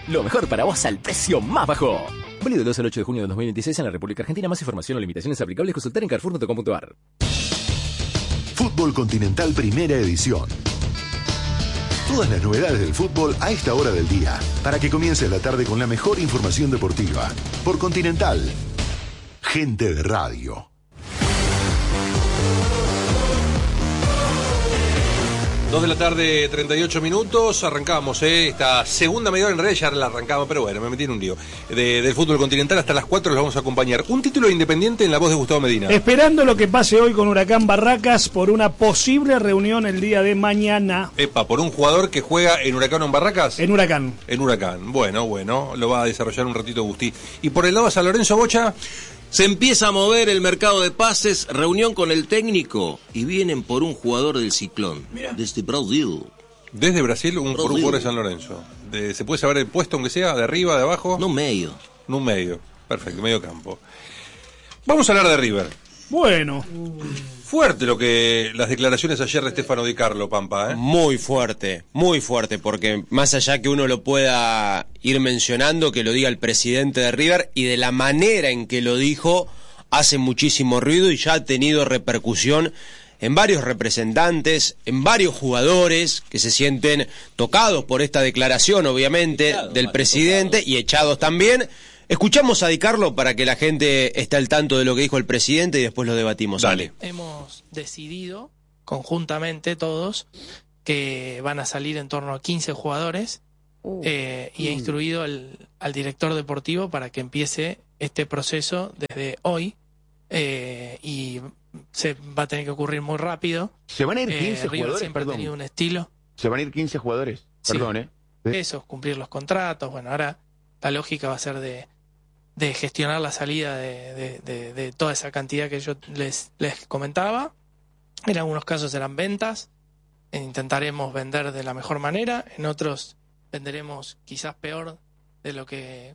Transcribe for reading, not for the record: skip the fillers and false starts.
Lo mejor para vos al precio más bajo. Válido del 2 al 8 de junio de 2026 en la República Argentina. Más información o limitaciones aplicables consultar en carrefour.com.ar. Fútbol Continental Primera Edición. Todas las novedades del fútbol a esta hora del día, para que comience la tarde con la mejor información deportiva. Por Continental. Gente de radio. 2 de la tarde, 38 minutos, arrancamos, esta segunda media hora, en realidad ya la arrancamos, pero bueno, me metí en un lío, del fútbol continental. Hasta las 4 los vamos a acompañar. Un título de Independiente en la voz de Gustavo Medina. Esperando lo que pase hoy con Huracán Barracas por una posible reunión el día de mañana. Por un jugador que juega en Huracán o en Barracas. En Huracán. En Huracán, bueno, lo va a desarrollar un ratito Gusti. Y por el lado de San Lorenzo, Bocha. Se empieza a mover el mercado de pases, reunión con el técnico y vienen por un jugador del Ciclón, desde Brasil. Desde Brasil, por un jugador de San Lorenzo. ¿Se puede saber el puesto, aunque sea, de arriba, de abajo? No, medio. No, medio, perfecto, medio campo. Vamos a hablar de River. Bueno. Fuerte las declaraciones ayer de Stefano Di Carlo, Pampa, Muy fuerte, porque más allá que uno lo pueda ir mencionando, que lo diga el presidente de River, y de la manera en que lo dijo, hace muchísimo ruido y ya ha tenido repercusión en varios representantes, en varios jugadores que se sienten tocados por esta declaración, obviamente, del presidente, y echados también. Escuchamos a Di Carlo para que la gente esté al tanto de lo que dijo el presidente y después lo debatimos. Dale. Hemos decidido conjuntamente todos que van a salir en torno a 15 jugadores y he instruido al director deportivo para que empiece este proceso desde hoy y se va a tener que ocurrir muy rápido. ¿Se van a ir 15 River jugadores? siempre ha tenido un estilo. ¿Se van a ir 15 jugadores? Sí. Perdón, Eso, cumplir los contratos. Bueno, ahora la lógica va a ser de gestionar la salida de toda esa cantidad que yo les comentaba. En algunos casos serán ventas, intentaremos vender de la mejor manera, en otros venderemos quizás peor de lo que